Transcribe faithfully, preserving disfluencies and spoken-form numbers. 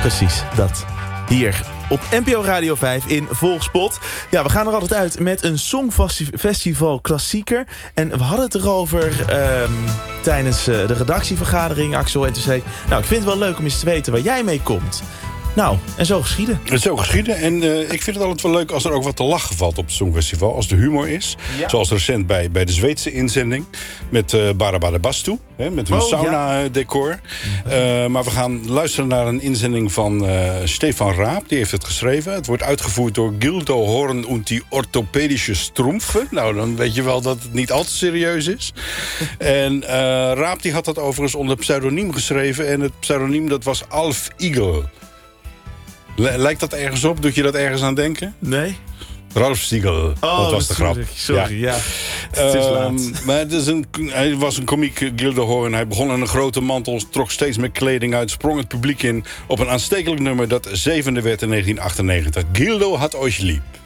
Precies, dat. Hier op N P O Radio vijf in Volkspot. Ja, we gaan er altijd uit met een songfestival klassieker. En we hadden het erover um, tijdens uh, de redactievergadering, Axel. En toen zei ik, nou, ik vind het wel leuk om eens te weten waar jij mee komt. Nou, en zo geschieden. En zo geschieden. En uh, ik vind het altijd wel leuk als er ook wat te lachen valt op het Songfestival. Als er humor is. Ja. Zoals recent bij, bij de Zweedse inzending. Met uh, Barabada Bastu. Hè, met een oh, sauna-decor. Ja. Uh, maar we gaan luisteren naar een inzending van uh, Stefan Raap. Die heeft het geschreven. Het wordt uitgevoerd door Gildo Horn und die Orthopedische Strumpfen. Nou, dan weet je wel dat het niet al te serieus is. En uh, Raap die had dat overigens onder pseudoniem geschreven. En het pseudoniem dat was Alf Igel. Lijkt dat ergens op? Doet je dat ergens aan denken? Nee. Ralf Siegel, oh, dat was de grap. Sorry, ja. ja. Het is laat. Um, maar het is een, hij was een komiek, Gildo Horn. Hij begon in een grote mantel, trok steeds meer kleding uit... sprong het publiek in op een aanstekelijk nummer... dat zevende werd in negentien achtennegentig. Gildo had euch lieb.